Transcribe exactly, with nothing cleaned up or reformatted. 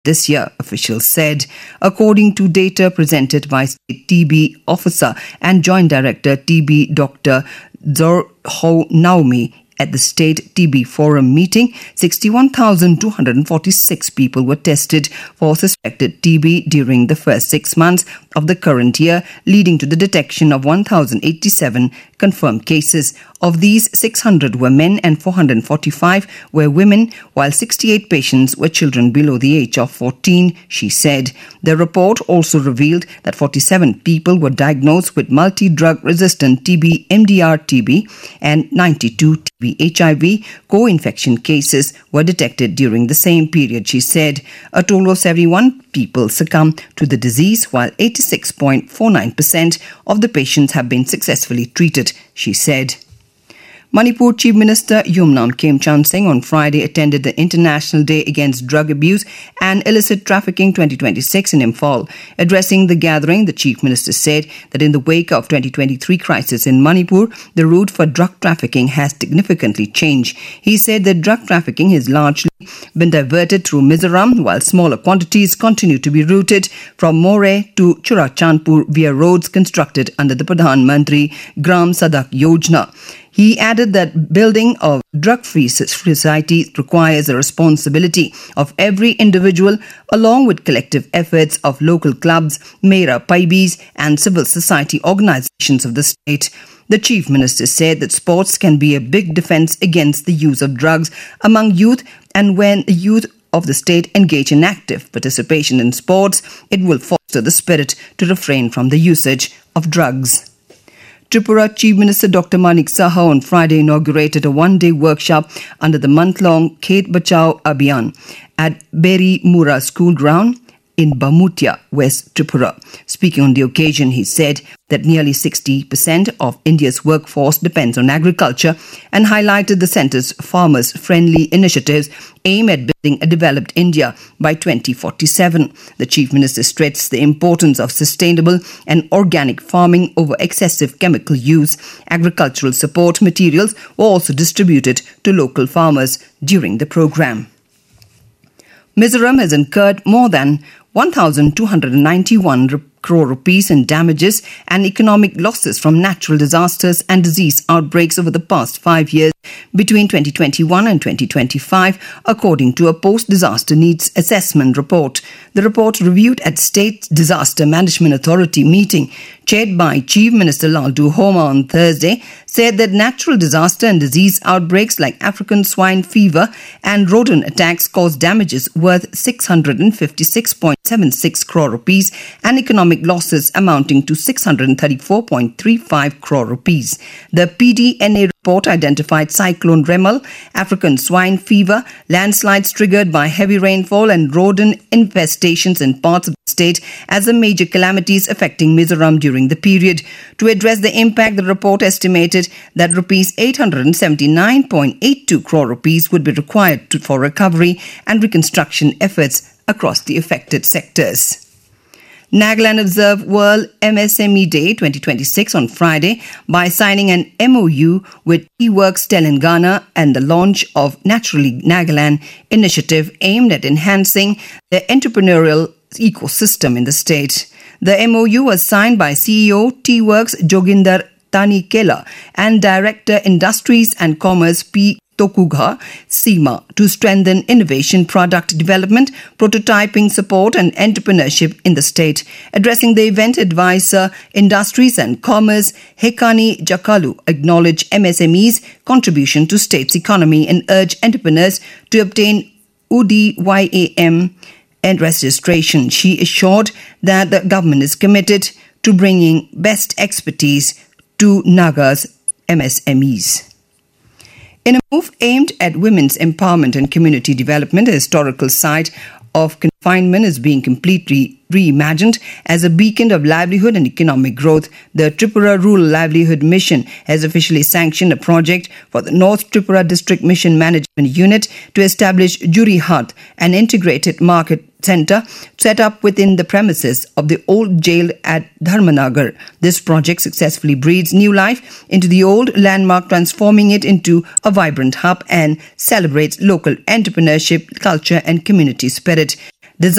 this year, officials said. According to data presented by State T B Officer and Joint Director T B Doctor Zor Ho Naomi, at the State T B Forum meeting, sixty-one thousand two hundred forty-six people were tested for suspected T B during the first six months of the current year, leading to the detection of one thousand eighty-seven confirmed cases. Of these, six hundred were men and four hundred forty-five were women, while sixty-eight patients were children below the age of fourteen, she said. The report also revealed that forty-seven people were diagnosed with multi-drug resistant T B, M D R T B, and ninety-two T B H I V co-infection cases were detected during the same period, she said. A total of seventy-one people succumbed to the disease, while eighty-six point four nine percent of the patients have been successfully treated, she said. Manipur Chief Minister Yumnam Khemchand Singh on Friday attended the International Day Against Drug Abuse and Illicit Trafficking twenty twenty-six in Imphal. Addressing the gathering, the Chief Minister said that in the wake of twenty twenty-three crisis in Manipur, the route for drug trafficking has significantly changed. He said that drug trafficking has largely been diverted through Mizoram, while smaller quantities continue to be routed from Moreh to Churachandpur via roads constructed under the Pradhan Mantri Gram Sadak Yojana. He added that building a drug-free society requires the responsibility of every individual along with collective efforts of local clubs, Mera Paibis and civil society organizations of the state. The Chief Minister said that sports can be a big defense against the use of drugs among youth, and when the youth of the state engage in active participation in sports, it will foster the spirit to refrain from the usage of drugs. Tripura Chief Minister Doctor Manik Saha on Friday inaugurated a one-day workshop under the month-long Khet Bachao Abhiyan at Beri Mura School Ground in Bamutia, West Tripura. Speaking on the occasion, he said that nearly sixty percent of India's workforce depends on agriculture and highlighted the centre's farmers-friendly initiatives aimed at building a developed India by twenty forty-seven. The Chief Minister stressed the importance of sustainable and organic farming over excessive chemical use. Agricultural support materials were also distributed to local farmers during the programme. Mizoram has incurred more than one thousand two hundred ninety-one crore rupees in damages and economic losses from natural disasters and disease outbreaks over the past five years between twenty twenty-one and twenty twenty-five, according to a post-disaster needs assessment report. The report, reviewed at State Disaster Management Authority meeting chaired by Chief Minister Laldu Homa on Thursday, said that natural disaster and disease outbreaks like African swine fever and rodent attacks caused damages worth six hundred fifty-six point seven six crore rupees and economic losses amounting to six hundred thirty-four point three five crore rupees. The P D N A report identified Cyclone Remal, African swine fever, landslides triggered by heavy rainfall and rodent infestations in parts of the state as the major calamities affecting Mizoram during the period. To address the impact, the report estimated that rupees eight hundred seventy-nine point eight two crore rupees would be required to, for recovery and reconstruction efforts across the affected sectors. Nagaland observed World M S M E Day twenty twenty-six on Friday by signing an M O U with T-Works Telangana and the launch of Naturally Nagaland initiative aimed at enhancing the entrepreneurial ecosystem in the state. The M O U was signed by C E O T-Works Joginder Tanikela and Director Industries and Commerce P. Tokugha Seema to strengthen innovation, product development, prototyping support and entrepreneurship in the state. Addressing the event, Advisor Industries and Commerce Hekani Jakalu acknowledged M S M Es' contribution to state's economy and urged entrepreneurs to obtain U D Y A M and registration. She assured that the government is committed to bringing best expertise to Naga's M S M Es. In a move aimed at women's empowerment and community development, a historical site of confinement is being completely reimagined as a beacon of livelihood and economic growth. The Tripura Rural Livelihood Mission has officially sanctioned a project for the North Tripura District Mission Management Unit to establish Juri Hut, an integrated market centre set up within the premises of the old jail at Dharmanagar. This project successfully breathes new life into the old landmark, transforming it into a vibrant hub and celebrates local entrepreneurship, culture and community spirit.